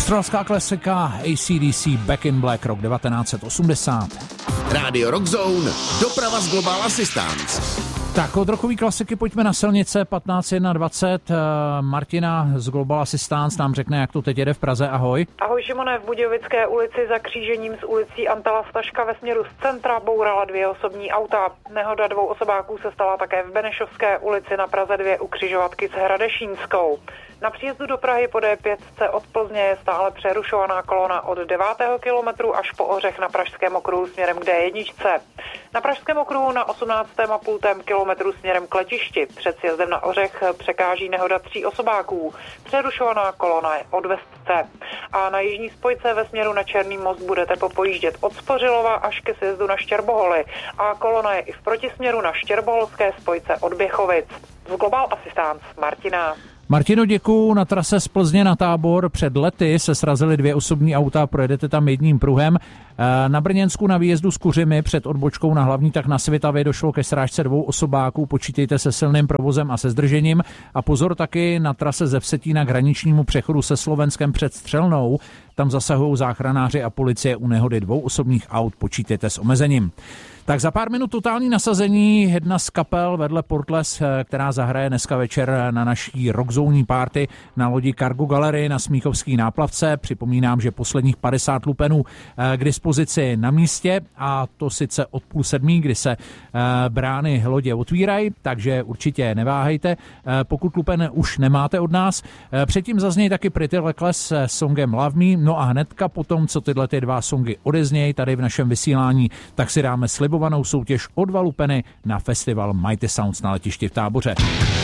Australská klasika AC/DC Back in Black, rok 1980. Rádio Rock Zone, doprava z Global Assistance. Tak od rokové klasiky pojďme na silnice 1521. Martina z Global Assistance nám řekne, jak to teď jede v Praze. Ahoj. Ahoj Šimone, v Budějovické ulici za křížením s ulicí Antala Staška ve směru z centra bourala 2 osobní auta. Nehoda 2 osobáků se stala také v Benešovské ulici na Praze 2 u křižovatky s Hradešínskou. Na příjezdu do Prahy po D5 od Plzně je stále přerušovaná kolona od 9. kilometru až po Ořech na Pražském okruhu směrem k D1. Na Pražském okruhu na 18,5 kilometru směrem k letišti před sjezdem na Ořech překáží nehoda 3 osobáků. Přerušovaná kolona je od Vestce. A na jižní spojce ve směru na Černý most budete popojíždět od Spořilova až ke sjezdu na Štěrboholy. A kolona je i v protisměru na Štěrboholské spojce od Běchovic. Z Global Assistance Martina. Martino, děkuju. Na trase z Plzně na Tábor před lety se srazily 2 osobní auta, projedete tam jedním pruhem. Na Brněnsku na výjezdu z Kuřimy před odbočkou na hlavní tak na Svitavě došlo ke srážce 2 osobáků, počítejte se silným provozem a se zdržením. A pozor taky na trase ze Vsetína k hraničnímu přechodu se Slovenskem před Střelnou. Tam zasahují záchranáři a policie u nehody 2 osobních aut, počítejte s omezením. Tak za pár minut totální nasazení, jedna z kapel vedle Portles, která zahraje dneska večer na naší rockzónní party na lodi Cargo Gallery na Smíchovský náplavce. Připomínám, že posledních 50 lupenů k dispozici na místě, a to sice od 6:30, kdy se brány lodě otvírají, takže určitě neváhejte, pokud lupen už nemáte od nás. Předtím zaznějí taky Pretty Reckless s songem Love Me, no a hnedka potom, co tyhle 2 songy odeznějí tady v našem vysílání, tak si dáme slibovanou soutěž o 2 lupeny na festival Mighty Sounds na letišti v Táboře.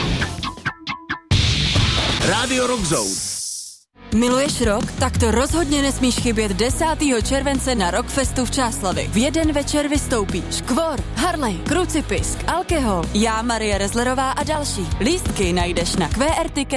Rádio Rock Zone. Miluješ rock? Tak to rozhodně nesmíš chybět 10. července na Rockfestu v Čáslavi. V jeden večer vystoupí Škvor, Harley, Krucipisk, Alkohol, já, Marie Rezlerová a další. Lístky najdeš na QR